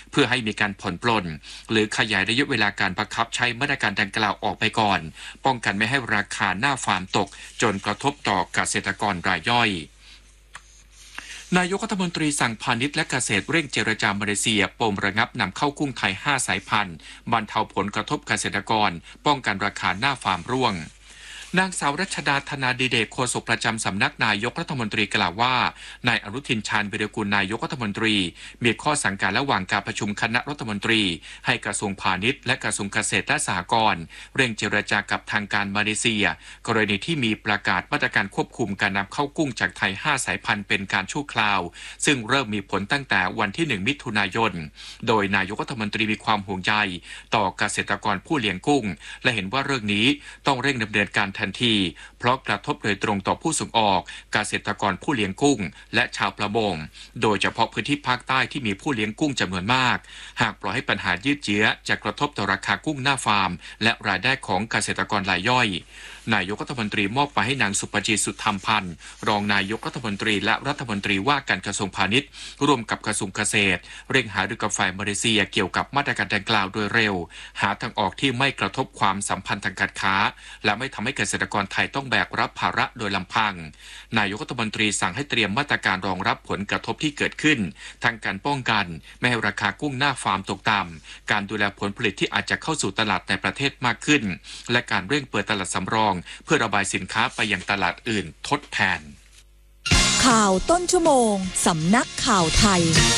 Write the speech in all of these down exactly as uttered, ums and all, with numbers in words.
เพื่อให้มีการผ่อนปลนหรือขยายระยะเวลาการบังคับใช้มาตรการดังกล่าวออกไปก่อนป้องกันไม่ให้ราคาหน้าฟาร์มตกจนกระทบต่อเกษตรกรรายย่อยนายกรัฐมนตรีสั่งพาณิชย์และเกษตรเร่งเจรจามาเลเซียปมระงับนำเข้ากุ้งไทยห้าสายพันธุ์บรรเทาผลกระทบเกษตรกรป้องกันราคาหน้าฟาร์มร่วงนางสาวรัชดาธนาดิเดกโฆษกประจำสำนักนายกรัฐมนตรีกล่าวว่านายอนุทินชาญวิรากูลนายกรัฐมนตรีมีข้อสั่งการระหว่างการประชุมคณะรัฐมนตรีให้กระทรวงพาณิชย์และกระทรวงเกษตรและสหกรณ์เร่งเจรจากับทางการมาเลเซียกรณีที่มีประกาศมาตรการควบคุมการนำเข้ากุ้งจากไทยห้าสายพันธุ์เป็นการชั่วคราวซึ่งเริ่มมีผลตั้งแต่วันที่หนึ่งมิถุนายนโดยนายกรัฐมนตรีมีความห่วงใยต่อเกษตรกรผู้เลี้ยงกุ้งและเห็นว่าเรื่องนี้ต้องเร่งดำเนินการทันทีเพราะกระทบโดยตรงต่อผู้ส่งออกเกษตรกรผู้เลี้ยงกุ้งและชาวประมงโดยเฉพาะพื้นที่ภาคใต้ที่มีผู้เลี้ยงกุ้งจำนวนมากหากปล่อยให้ปัญหายืดเยื้อจะกระทบต่อราคากุ้งหน้าฟาร์มและรายได้ของเกษตรกรรายย่อยนายกรัฐมนตรีมอบหมายให้นางสุปจิตสุธรรมพันธ์รองนายกรัฐมนตรีและรัฐมนตรีว่าการกระทรวงพาณิชย์ร่วมกับกระทรวงเกษตรเร่งหารือกับฝ่ายมาเลเซียเกี่ยวกับมาตรการดังกล่าวโดยเร็วหาทางออกที่ไม่กระทบความสัมพันธ์ทางการค้าและไม่ทำให้เกษตรกรไทยต้องแบกรับภาระโดยลำพังนายกรัฐมนตรีสั่งให้เตรียมมาตรการรองรับผลกระทบที่เกิดขึ้นทั้งการป้องกันไม่ให้ราคากุ้งหน้าฟาร์มตกต่ำการดูแลผลผลิตที่อาจจะเข้าสู่ตลาดในประเทศมากขึ้นและการเร่งเปิดตลาดสำรองเพื่อระบายสินค้าไปยังตลาดอื่นทดแทนข่าวต้นชั่วโมงสำนักข่าวไทย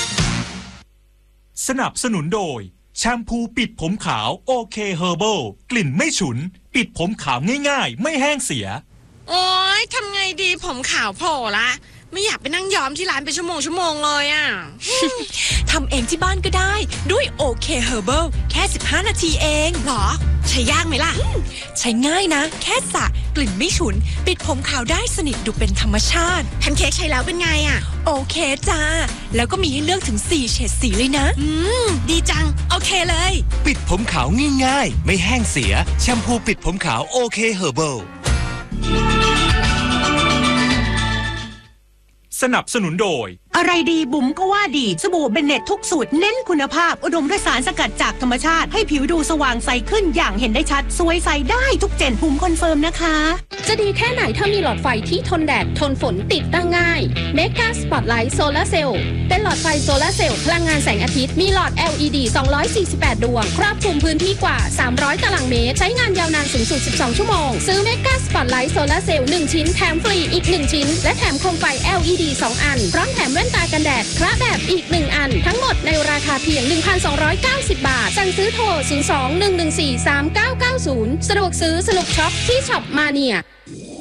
สนับสนุนโดยแชมพูปิดผมขาวโอเคเฮอร์เบิลกลิ่นไม่ฉุนปิดผมขาวง่ายๆไม่แห้งเสียโอ๊ยทำไงดีผมขาวโผล่ละไม่อยากไปนั่งย้อมที่ร้านเป็นชั่วโมงชั่วโมงเลยอ่ะทำเองที่บ้านก็ได้ด้วยโอเคเฮอร์เบิลแค่สิบห้านาทีเองหรอใช้ยากไหมล่ะใช้ง่ายนะแค่สระกลิ่นไม่ฉุนปิดผมขาวได้สนิทดูเป็นธรรมชาติแพนเค้กใช้แล้วเป็นไงอ่ะโอเคจ้าแล้วก็มีให้เลือกถึงสี่เฉดสีเลยนะอืมดีจังโอเคเลยปิดผมขาวง่ายๆไม่แห้งเสียแชมพูปิดผมขาวโอเคเฮอร์เบิลสนับสนุนโดยอะไรดีบุ๋มก็ว่าดีสบู่เบนเน็ตทุกสูตรเน้นคุณภาพอุดมด้วยสารสกัดจากธรรมชาติให้ผิวดูสว่างใสขึ้นอย่างเห็นได้ชัดสวยใสได้ทุกเจนบุ๋มคอนเฟิร์มนะคะจะดีแค่ไหนถ้ามีหลอดไฟที่ทนแดดทนฝนติดตั้งง่ายเมกาสปอตไลท์โซลาร์เซลล์เป็นหลอดไฟโซลาร์เซลล์พลังงานแสงอาทิตย์มีหลอด แอล อี ดี สองร้อยสี่สิบแปดดวงครอบคลุมพื้นที่กว่าสามร้อยตารางเมตรใช้งานยาวนานสูงสุดสิบสองชั่วโมงซื้อเมกาสปอตไลท์โซลาร์เซลล์หนึ่งชิ้นแถมฟรีอีกหนึ่งชิ้นและแถมโคมไฟ แอล อี ดี สองอันพร้อมแถมแว่นตากันแดดคละแบบอีกหนึ่งอันทั้งหมดในราคาเพียง หนึ่งพันสองร้อยเก้าสิบ บาทสั่งซื้อโทรศูนย์ สอง หนึ่ง หนึ่ง สี่ สาม เก้า เก้า ศูนย์สะดวกซื้อสนุกช็อปที่ช็อปมาเนีย